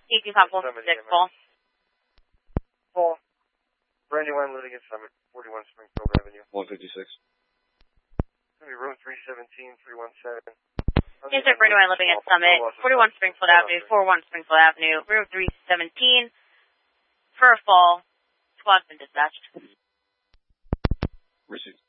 18.56, Paul. Paul. Brandywine Litigant Summit, 41 Springfield Avenue. 156. It's going to be room 317, 317. Yes, sir, Brandywine Litigant Summit, 41 Springfield Avenue, 41 Springfield Avenue, room 317. For a fall, squad's been dispatched. Received.